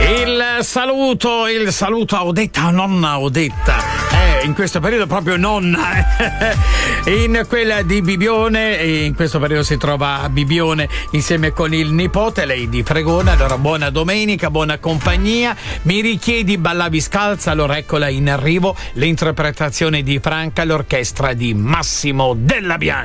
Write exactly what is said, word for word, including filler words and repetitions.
Il saluto, il saluto a Odetta, nonna Odetta. Eh, in questo periodo proprio nonna. In quella di Bibione, e in questo periodo si trova Bibione insieme con il nipote, lei di Fregona. Allora, buona domenica, buona compagnia. Mi richiedi ballavi scalza, allora eccola in arrivo l'interpretazione di Franca, l'orchestra di Massimo Della Bianca.